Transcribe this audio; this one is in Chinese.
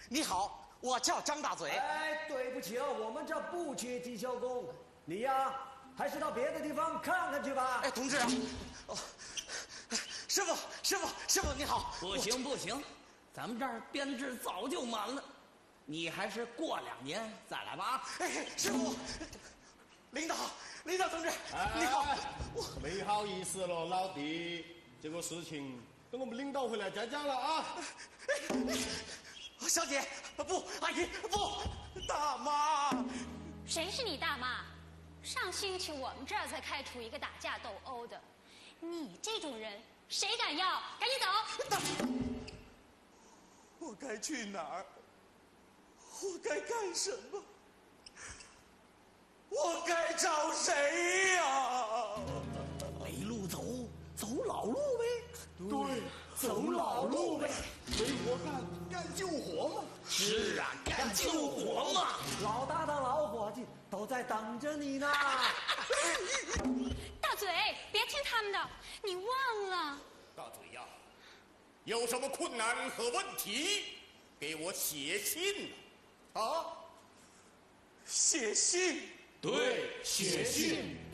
你好，我叫张大嘴。 哎，对不起啊，我们这不缺地箫工，你呀，还是到别的地方看看去吧。 哎，同志啊，哦，师傅，你好。 不行，咱们这儿编制早就满了，你还是过2年再来吧。 哎，师傅，领导同志，你好。 没好意思了，老弟，这个事情等我们领导回来再讲了啊。 小姐，不，阿姨，不，大妈。 谁是你大妈？上星期我们这儿才开除一个打架斗殴的，你这种人谁敢要？赶紧走！ 我该去哪儿？我该干什么？我该找谁呀？ 没路走，走老路呗。 对，走老路呗。 没活干救活嘛。 是啊，干救活嘛。 老大当老伙计都在等着你呢。 大嘴，别听他们的，你忘了。 大嘴呀，有什么困难和问题，给我写信啊！ 写信？ 对，写信。